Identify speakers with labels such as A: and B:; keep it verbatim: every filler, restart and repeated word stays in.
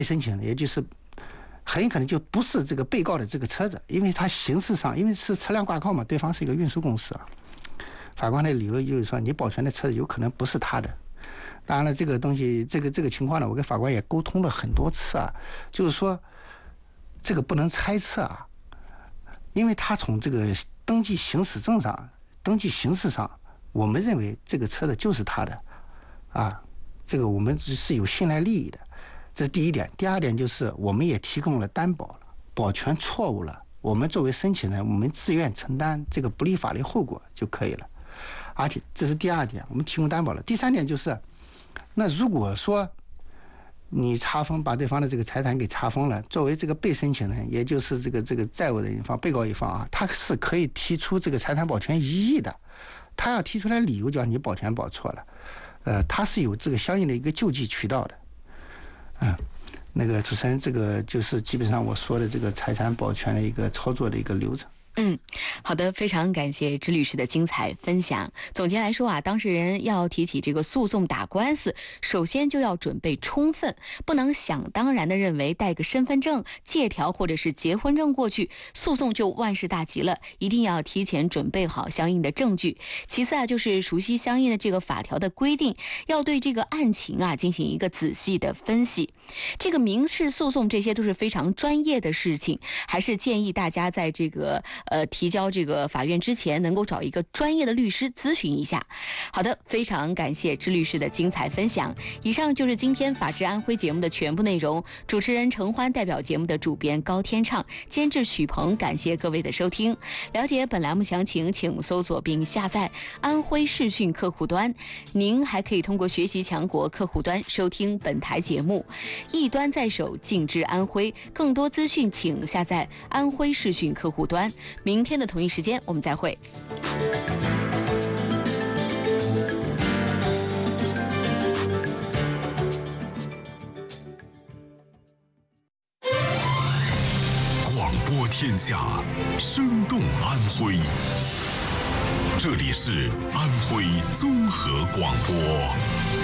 A: 申请人，也就是很有可能就不是这个被告的这个车子，因为他形式上因为是车辆挂靠嘛，对方是一个运输公司啊。法官的理由就是说，你保全的车子有可能不是他的。当然了，这个东西，这个这个情况呢，我跟法官也沟通了很多次啊，就是说，这个不能猜测啊，因为他从这个登记行驶证上、登记形式上，我们认为这个车子就是他的，啊，这个我们是有信赖利益的，这是第一点。第二点就是我们也提供了担保了，保全错误了，我们作为申请人，我们自愿承担这个不利法律后果就可以了。而且这是第二点，我们提供担保了。第三点就是，那如果说你查封把对方的这个财产给查封了，作为这个被申请人，也就是这个这个债务人一方、被告一方啊，他是可以提出这个财产保全异议的。他要提出来理由，叫你保全保错了，呃，他是有这个相应的一个救济渠道的。嗯，那个主持人，这个就是基本上我说的这个财产保全的一个操作的一个流程。
B: 嗯，好的，非常感谢支律师的精彩分享。总结来说啊，当事人要提起这个诉讼打官司，首先就要准备充分，不能想当然的认为带个身份证、借条或者是结婚证过去，诉讼就万事大吉了。一定要提前准备好相应的证据。其次啊，就是熟悉相应的这个法条的规定，要对这个案情啊进行一个仔细的分析。这个民事诉讼这些都是非常专业的事情，还是建议大家在这个呃，提交这个法院之前，能够找一个专业的律师咨询一下。好的，非常感谢支律师的精彩分享。以上就是今天法治安徽节目的全部内容。主持人陈欢代表节目的主编高天畅，监制许鹏，感谢各位的收听。了解本栏目详情，请搜索并下载安徽视讯客户端。您还可以通过学习强国客户端收听本台节目。一端在手，尽知安徽。更多资讯请下载安徽视讯客户端。明天的同一时间我们再会。
C: 广播天下，生动安徽。这里是安徽综合广播。